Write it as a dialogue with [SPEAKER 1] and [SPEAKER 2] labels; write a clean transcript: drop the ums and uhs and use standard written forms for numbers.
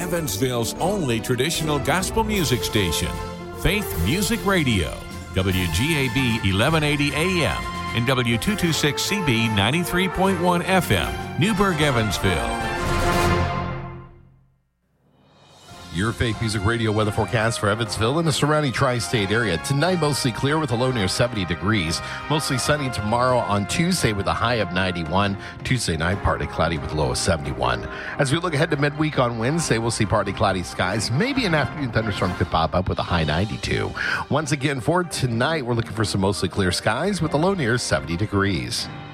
[SPEAKER 1] Evansville's only traditional gospel music station, Faith Music Radio, WGAB 1180 AM and W226CB 93.1 FM, Newburgh, Evansville.
[SPEAKER 2] Your Faith Music Radio weather forecast for Evansville and the surrounding tri-state area. Tonight, mostly clear with a low near 70 degrees. Mostly sunny tomorrow on Tuesday with a high of 91. Tuesday night, partly cloudy with a low of 71. As we look ahead to midweek on Wednesday, we'll see partly cloudy skies. Maybe an afternoon thunderstorm could pop up with a high 92. Once again, for tonight, we're looking for some mostly clear skies with a low near 70 degrees.